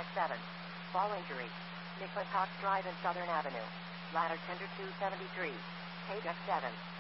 7. Fall injury. Nicholas Cox Drive and Southern Avenue. Ladder tender 273. Page F7.